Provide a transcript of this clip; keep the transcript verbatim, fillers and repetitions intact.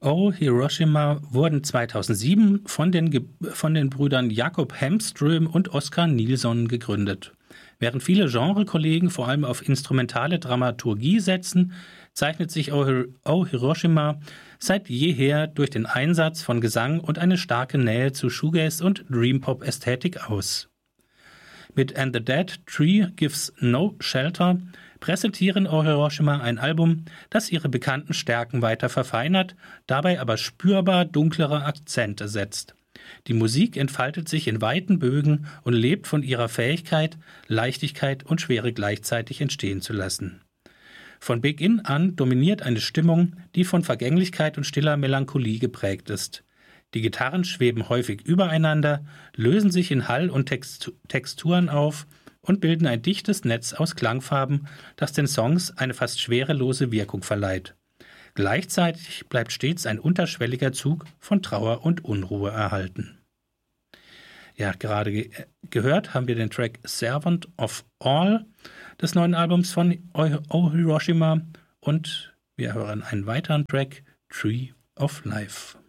Oh Hiroshima wurden zweitausendsieben von den, Ge- von den Brüdern Jakob Hemström und Oskar Nilsson gegründet. Während viele Genrekollegen vor allem auf instrumentale Dramaturgie setzen, zeichnet sich Oh, Hir- Oh Hiroshima seit jeher durch den Einsatz von Gesang und eine starke Nähe zu Shoegaze und Dreampop-Ästhetik aus. Mit And the Dead Tree Gives No Shelter präsentieren Oh Hiroshima ein Album, das ihre bekannten Stärken weiter verfeinert, dabei aber spürbar dunklere Akzente setzt. Die Musik entfaltet sich in weiten Bögen und lebt von ihrer Fähigkeit, Leichtigkeit und Schwere gleichzeitig entstehen zu lassen. Von Beginn an dominiert eine Stimmung, die von Vergänglichkeit und stiller Melancholie geprägt ist. Die Gitarren schweben häufig übereinander, lösen sich in Hall und Textu- Texturen auf und bilden ein dichtes Netz aus Klangfarben, das den Songs eine fast schwerelose Wirkung verleiht. Gleichzeitig bleibt stets ein unterschwelliger Zug von Trauer und Unruhe erhalten. Ja, gerade ge- gehört haben wir den Track Servant of All des neuen Albums von Oh Oh Hiroshima und wir hören einen weiteren Track, Tree of Life.